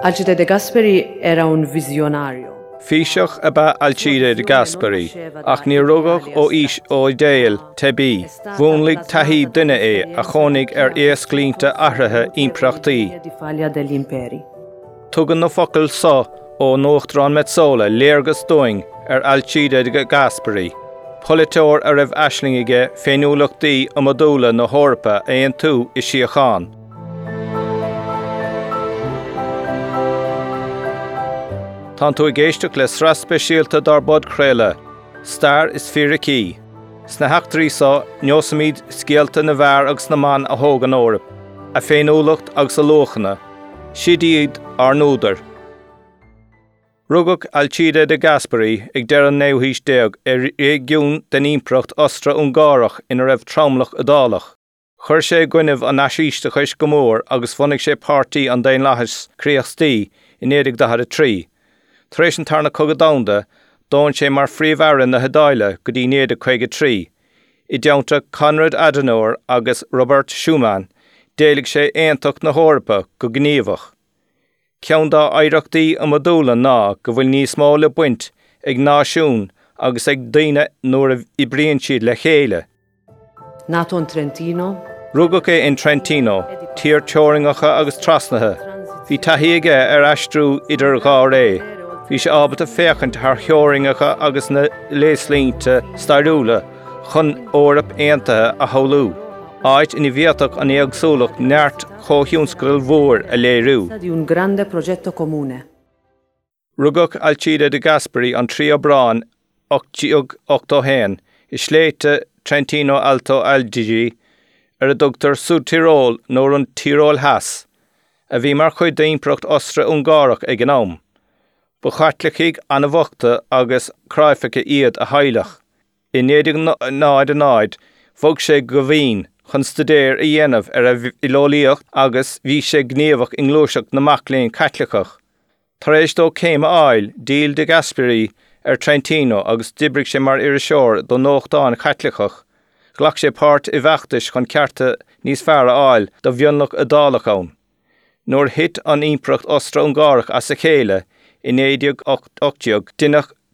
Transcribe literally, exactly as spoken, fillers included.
Alcide de Gasperi era un visionario. Físeach abba Alcide de Gasperi, ach ní rugach ó ís ó idéal tebí, bhúnlaigh taithí duine é a chonig ar éasclínta ahrathe imprachtaí. Tugan na focail sa ó nóchtrán metsola léargus doing ar Alcide de Gasperi. Politeoir a raibh aislinge féinúlachtaí a modúla na hórpa éon tú i Síocháin. Tá tú géisteach le sras speisialta dar bod chréile, star is fíricí. Sna heachtarí sa neosamíd scialta na bhar agus na man a thógan órap, a féinúlacht agus a lochanna, siad ar núdar. Rugach Alcide de Gasperi ag deran neuhís deag ar régiún den impracht Ostra-Ungárach ina raibh tramlach adálach. Chur sé gcuineh an asíiste chuis go mór agus funnig sé pártaí an daon lahas críochtaí in éideag dahad a trí. Taréis an tarna cogad damda, dáin sé mar phríomhhearann na hedáile go dtí néad a chuige trí. I deanta Conrad Adenauer agus Robert Schumann, déalaigh sé aontacht na hórpa go gníomhach. Ceann dá oidhreachtaí a modúla ná go bhfuil níos mó le buint ag náisiún agus ag daoine nuair a bhríonn siad le chéile. Nato in Trentino. Rugach é in Trentino, tír teoringacha agus trasnathe. Bhí taithí aige ar aistrú idir dhá ré. Bhí sé ábhata féchant th theoringacha agus na léaslínta stairiúla chun órap aontaithe a choulú. Áit in bhíoteach an éagsúlacht neart chóthiúnscail mhór a léirú. Di un grande progetto comune. Rugach Alcide de Gasperi an trí Brán ochtíog ochtóhéin i sléite Trentino Alto Adige ar a dugtar Súd Tirol nóair an Tirol Heas, a bhí mar chuid d'impracht Ostra-Ungárach ag an am. Ba chaitliceigh anna bhachta agus cráifice iad a hailach. I néidig náid a náid, bhog sé go bhín chun studéir i dhéanamh ar a ilólíocht agus bhí sé gníomhach in glúiseach na maclainn caitlicach. Tar éis dó céim a áil díl de Gasperi ar Trentino agus dibrigh sé mar ar a seoir do nóchtáin caitlicach. Glach sé páirt i bheachtais chun cearta níos fearr áil do bhionlach a dálach ann. Nóair hit an impracht Ostra-Ungárach as a chéile in éideag ochtíog duineach